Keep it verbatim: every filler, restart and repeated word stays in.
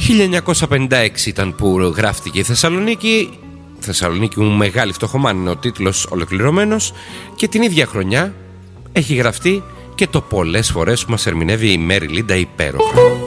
χίλια εννιακόσια πενήντα έξι ήταν που γράφτηκε η Θεσσαλονίκη. Θεσσαλονίκη μου μεγάλη φτωχομάνα είναι ο τίτλος ολοκληρωμένος. Και την ίδια χρονιά έχει γραφτεί και το πολλές φορές που μας ερμηνεύει η Μέρι Λίντα υπέροχα.